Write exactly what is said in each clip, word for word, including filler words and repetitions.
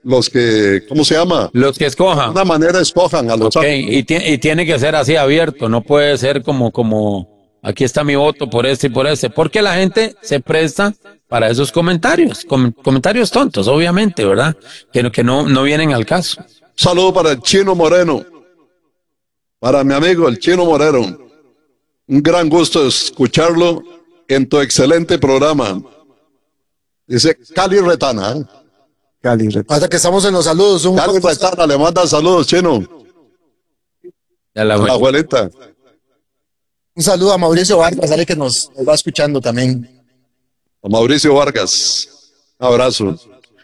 los que, ¿cómo se llama? Los que escojan. De una manera escojan a los okay. y, y tiene que ser así abierto, no puede ser como, como, aquí está mi voto por este y por este, porque la gente se presta para esos comentarios, com comentarios tontos, obviamente, ¿verdad? Que, que no, no vienen al caso. Saludo para el Chino Moreno, para mi amigo el Chino Moreno. Un gran gusto escucharlo en tu excelente programa. Dice Cali Retana. ¿eh? Cali Retana. Hasta que estamos en los saludos. Un Cali Retana, le manda saludos, Chino. A la, a la abuelita. Un saludo a Mauricio Vargas, dale que nos, nos va escuchando también. A Mauricio Vargas, un abrazo.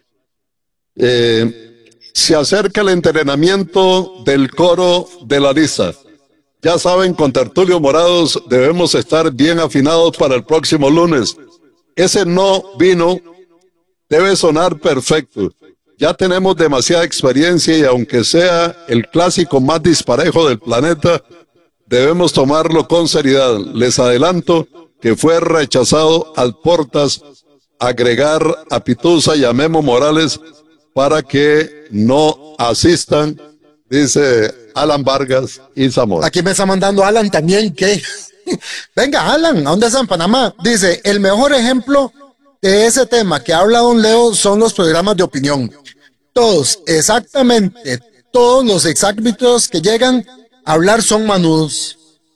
Eh, se acerca el entrenamiento del coro de la lista. Ya saben, con Tertulio Morados debemos estar bien afinados para el próximo lunes. Ese no vino debe sonar perfecto. Ya tenemos demasiada experiencia y aunque sea el clásico más disparejo del planeta, debemos tomarlo con seriedad. Les adelanto que fue rechazado al Portas agregar a Pituza y a Memo Morales para que no asistan, dice Alan Vargas y Zamora. Aquí me está mandando Alan también, que venga Alan, ¿a dónde está en Panamá? Dice, el mejor ejemplo de ese tema que habla don Leo son los programas de opinión. Todos, exactamente, todos los exárbitros que llegan a hablar son manudos.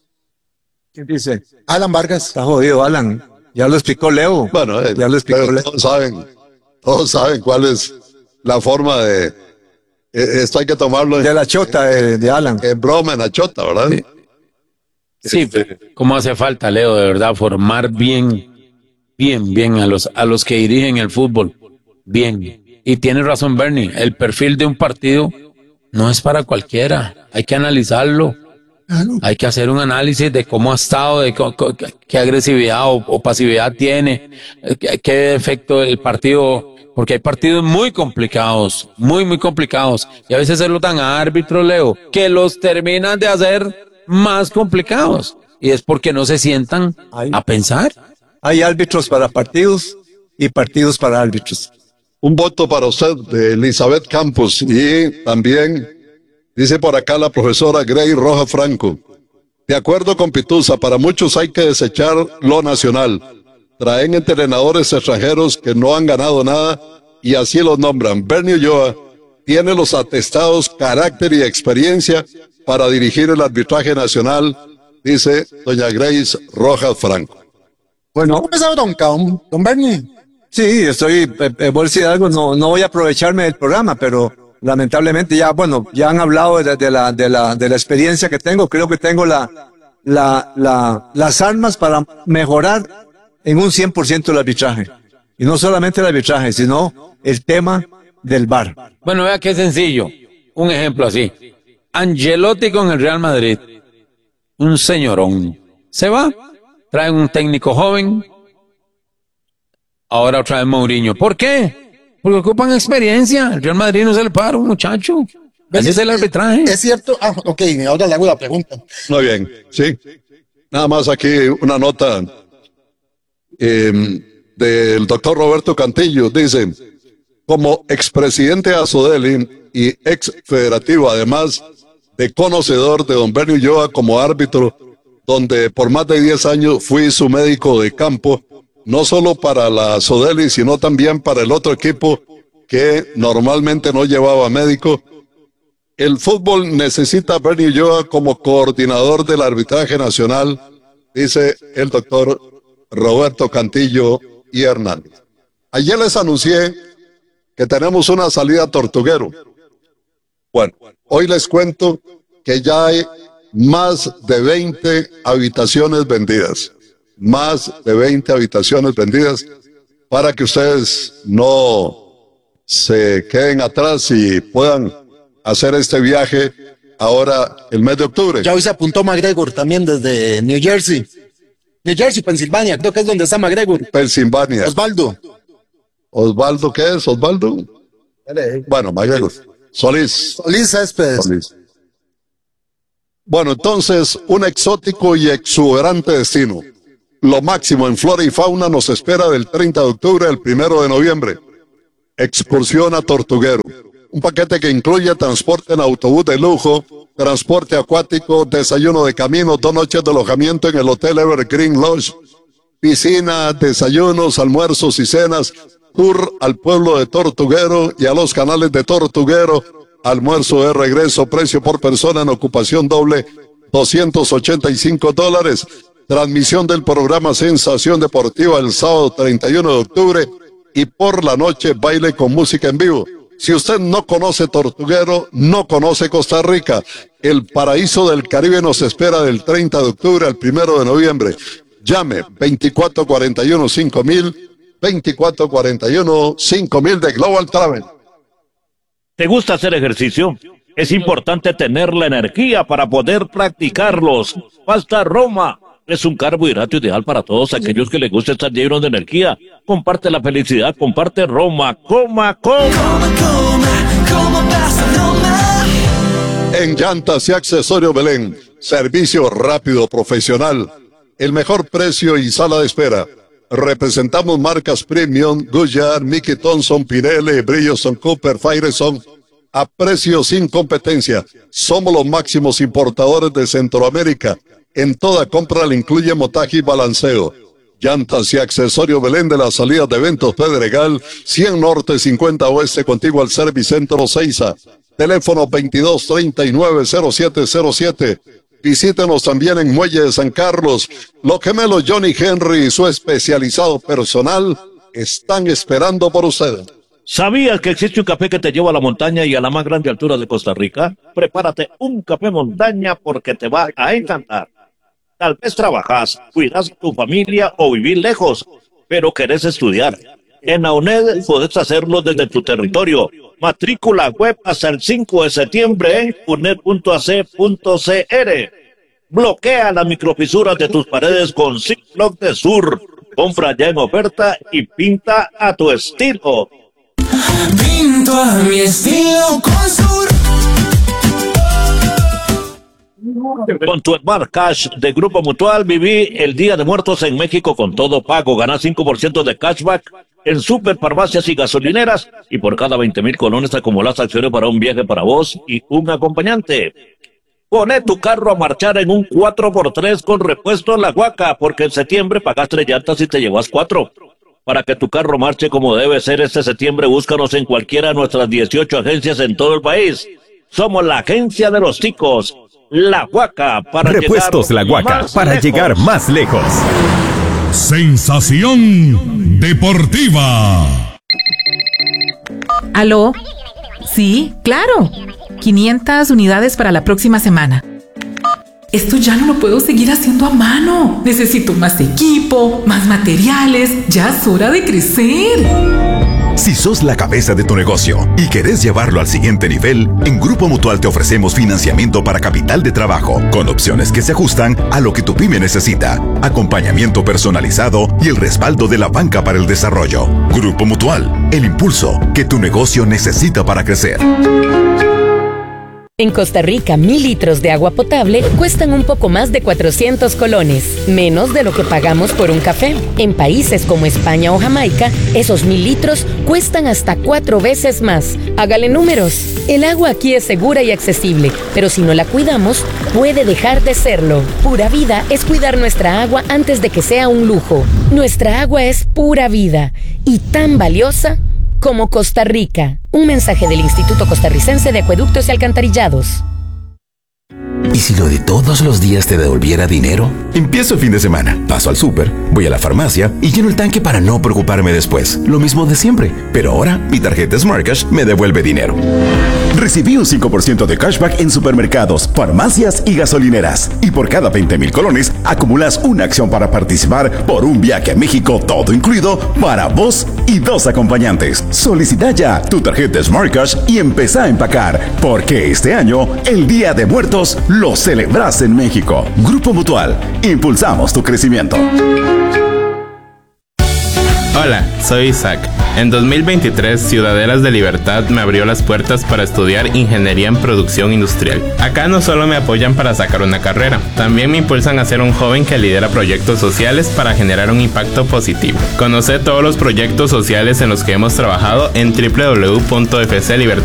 ¿Quién dice? Alan Vargas. Está jodido, Alan. Ya lo explicó Leo. Bueno, eh, ya lo explicó Leo. Todos saben, todos saben cuál es la forma de... Eh, esto hay que tomarlo... De la chota de, de Alan. En broma, en la chota, ¿verdad? Sí, sí este, como hace falta, Leo, de verdad, formar bien, bien, bien a los, a los que dirigen el fútbol. Bien. Y tiene razón Bernie, el perfil de un partido no es para cualquiera. Hay que analizarlo. Hay que hacer un análisis de cómo ha estado, de qué agresividad o, o pasividad tiene, qué, qué efecto el partido, porque hay partidos muy complicados, muy, muy complicados, y a veces se lo dan a árbitros, Leo, que los terminan de hacer más complicados, y es porque no se sientan hay, a pensar. Hay árbitros para partidos y partidos para árbitros. Un voto para usted de Elizabeth Campos, y también dice por acá la profesora Grey Roja Franco. De acuerdo con Pituza, para muchos hay que desechar lo nacional. Traen entrenadores extranjeros que no han ganado nada y así los nombran. Bernie Ulloa tiene los atestados, carácter y experiencia para dirigir el arbitraje nacional, dice doña Grace Rojas Franco. Bueno, ¿cómo esa bronca, don, don Bernie? Sí, estoy, eh, voy a decir algo, no, no voy a aprovecharme del programa, pero lamentablemente ya, bueno, ya han hablado de, de, la, de, la, de la experiencia que tengo. Creo que tengo la, la, la, las armas para mejorar en un cien por ciento el arbitraje. Y no solamente el arbitraje, sino el tema del V A R. Bueno, vea qué sencillo. Un ejemplo así. Angelotti con el Real Madrid. Un señorón. Se va. Traen un técnico joven. Ahora otra vez Mourinho. ¿Por qué? Porque ocupan experiencia. El Real Madrid no se le para un muchacho. Ese es el arbitraje. Es cierto. Ah, ok, ahora le hago la pregunta. Muy bien, sí. Nada más aquí una nota eh, del doctor Roberto Cantillo. Dice, como expresidente de Azodeli y ex federativo, además de conocedor de don Bernie Ulloa como árbitro, donde por más de diez años fui su médico de campo, no solo para la Azodeli, sino también para el otro equipo que normalmente no llevaba médico. El fútbol necesita a Bernie Ulloa como coordinador del arbitraje nacional, dice el doctor Roberto Cantillo y Hernández. Ayer les anuncié que tenemos una salida a Tortuguero. Bueno, hoy les cuento que ya hay más de veinte habitaciones vendidas. Más de veinte habitaciones vendidas para que ustedes no se queden atrás y puedan hacer este viaje ahora el mes de octubre. Ya hoy se apuntó McGregor también desde New Jersey. New Jersey, Pensilvania, creo que es donde está McGregor. Pensilvania. Osvaldo. ¿Osvaldo qué es, Osvaldo? Bueno, McGregor. Solís. Solís Céspedes. Solís. Bueno, entonces, un exótico y exuberante destino. Lo máximo en flora y fauna nos espera del treinta de octubre al primero de noviembre. Excursión a Tortuguero. Un paquete que incluye transporte en autobús de lujo, transporte acuático, desayuno de camino, dos noches de alojamiento en el Hotel Evergreen Lodge, piscina, desayunos, almuerzos y cenas, tour al pueblo de Tortuguero y a los canales de Tortuguero, almuerzo de regreso, precio por persona en ocupación doble, doscientos ochenta y cinco dólares. Transmisión del programa Sensación Deportiva el sábado treinta y uno de octubre y por la noche baile con música en vivo. Si usted no conoce Tortuguero, no conoce Costa Rica. El paraíso del Caribe nos espera del treinta de octubre al primero de noviembre. Llame veinticuatro cuarenta y uno cinco mil, veinticuatro cuarenta y uno cinco mil de Global Travel. ¿Te gusta hacer ejercicio? Es importante tener la energía para poder practicarlos. Pasta Roma es un carbohidrato ideal para todos aquellos que les gusta estar llenos de energía. Comparte la felicidad, comparte Roma. Coma, coma. Coma, coma, coma pasta Roma. En Llantas y Accesorios Belén, servicio rápido, profesional, el mejor precio y sala de espera. Representamos marcas Premium, Goodyear, Mickey Thompson, Pirelli, Bridgestone, Cooper, Firestone, a precios sin competencia. Somos los máximos importadores de Centroamérica. En toda compra le incluye montaje y balanceo. Llantas y Accesorios Belén de la salida de Eventos Pedregal, cien Norte, cincuenta Oeste, contigo al Servicentro Seiza. Teléfono veintidós treinta y nueve cero siete cero siete. Visítenos también en Muelle de San Carlos. Los gemelos Johnny Henry y su especializado personal están esperando por ustedes. ¿Sabías que existe un café que te lleva a la montaña y a la más grande altura de Costa Rica? Prepárate un café montaña porque te va a encantar. Tal vez trabajas, cuidas a tu familia o vivir lejos, pero querés estudiar. En la UNED podés hacerlo desde tu territorio. Matrícula web hasta el cinco de septiembre en uned punto a c punto c r. Bloquea las microfisuras de tus paredes con Ziploc de Sur. Compra ya en oferta y pinta a tu estilo. Pinto a mi estilo con Sur. Con tu Smart Cash de Grupo Mutual viví el Día de Muertos en México con todo pago. Gana cinco por ciento de cashback en superfarmacias y gasolineras y por cada veinte mil colones acumulas acciones para un viaje para vos y un acompañante. Poné tu carro a marchar en un cuatro por tres con repuesto La Huaca, porque en septiembre pagas tres llantas y te llevas cuatro. Para que tu carro marche como debe ser este septiembre, búscanos en cualquiera de nuestras dieciocho agencias en todo el país. Somos la agencia de los ticos. La Huaca para Repuestos La Huaca para lejos. llegar más lejos. Sensación Deportiva. ¿Aló? Sí, claro. quinientas unidades para la próxima semana. Esto ya no lo puedo seguir haciendo a mano. Necesito más equipo, más materiales. Ya es hora de crecer. Si sos la cabeza de tu negocio y querés llevarlo al siguiente nivel, en Grupo Mutual te ofrecemos financiamiento para capital de trabajo, con opciones que se ajustan a lo que tu pyme necesita, acompañamiento personalizado y el respaldo de la banca para el desarrollo. Grupo Mutual, el impulso que tu negocio necesita para crecer. En Costa Rica, mil litros de agua potable cuestan un poco más de cuatrocientos colones, menos de lo que pagamos por un café. En países como España o Jamaica, esos mil litros cuestan hasta cuatro veces más. Hágale números. El agua aquí es segura y accesible, pero si no la cuidamos, puede dejar de serlo. Pura Vida es cuidar nuestra agua antes de que sea un lujo. Nuestra agua es pura vida y tan valiosa como Costa Rica. Un mensaje del Instituto Costarricense de Acueductos y Alcantarillados. ¿Y si lo de todos los días te devolviera dinero? Empiezo el fin de semana, paso al súper, voy a la farmacia y lleno el tanque para no preocuparme después. Lo mismo de siempre, pero ahora mi tarjeta Smart Cash me devuelve dinero. Recibí un cinco por ciento de cashback en supermercados, farmacias y gasolineras. Y por cada veinte mil colones, acumulas una acción para participar por un viaje a México, todo incluido, para vos y dos acompañantes. Solicita ya tu tarjeta Smart Cash y empezá a empacar, porque este año, el Día de Muertos, lo celebras en México. Grupo Mutual, impulsamos tu crecimiento. Hola, soy Isaac. En dos mil veintitrés, Ciudadelas de Libertad me abrió las puertas para estudiar Ingeniería en Producción Industrial. Acá no solo me apoyan para sacar una carrera, también me impulsan a ser un joven que lidera proyectos sociales para generar un impacto positivo. Conoce todos los proyectos sociales en los que hemos trabajado en doble u doble u doble u punto f c libertad